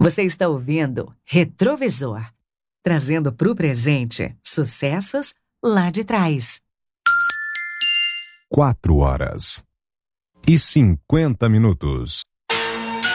Você está ouvindo Retrovisor, trazendo para o presente sucessos lá de trás. 4 horas e 50 minutos.